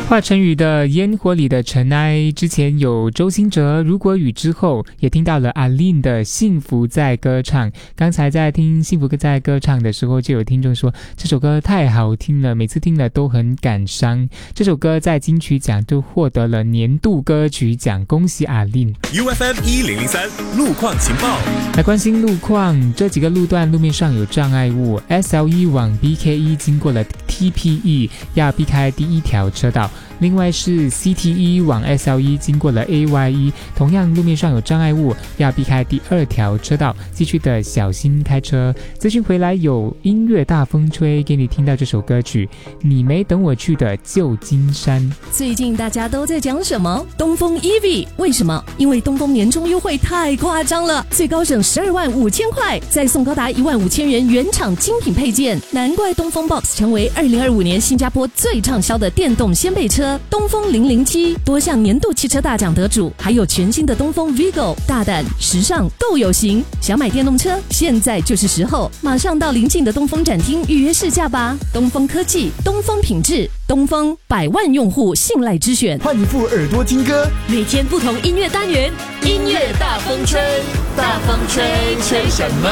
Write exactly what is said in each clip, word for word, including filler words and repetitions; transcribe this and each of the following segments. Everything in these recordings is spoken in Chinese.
华晨宇的烟火里的尘埃，之前有周兴哲如果雨之后，也听到了阿令的幸福在歌唱。刚才在听幸福在歌唱的时候，就有听众说这首歌太好听了，每次听了都很感伤。这首歌在金曲奖就获得了年度歌曲奖，恭喜阿令。 U F M 一零零三路况情报， 来关心路况，这几个路段路面上有障碍物， S L E 往 B K E 经过了 T P E， 要避开第一条车道。另外是 C T E 往 S L E 经过了 A Y E， 同样路面上有障碍物，要避开第二条车道，继续的小心开车。资讯回来有音乐大风吹，给你听到这首歌曲你没等我去的旧金山。 最近大家都在讲什么？东风 E V， 为什么？因为东风年终优惠太夸张了，最高省十二万五千块，再送高达一万五千元原厂精品配件，难怪东风 Box 成为二零二五年新加坡最畅销的电动掀背车。东风零零七多项年度汽车大奖得主，还有全新的东风 Vigo， 大胆时尚够有型。想买电动车，现在就是时候，马上到邻近的东风展厅预约试驾吧。东风科技，东风品质，东风百万用户信赖之选。 换一副耳朵金歌， 每天不同音乐单元， 音乐大风吹，大风吹，吹什么？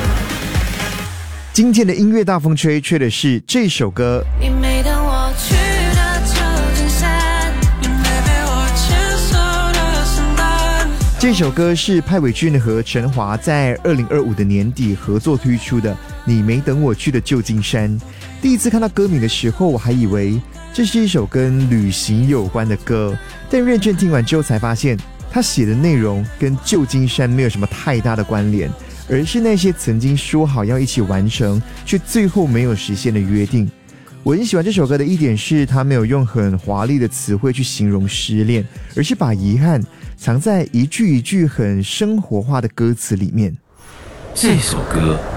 今天的音乐大风吹吹的是这首歌。 你没等我去的旧金山，你没陪我牵手的圣诞。 这首歌是派伟俊和陈华在二零二五的年底合作推出的《你没等我去的旧金山》。第一次看到歌名的时候，我还以为这是一首跟旅行有关的歌，但认真听完之后才发现，他写的内容跟旧金山没有什么太大的关联，而是那些曾经说好要一起完成却最后没有实现的约定。我很喜欢这首歌的一点是，他没有用很华丽的词汇去形容失恋，而是把遗憾藏在一句一句很生活化的歌词里面。 这首歌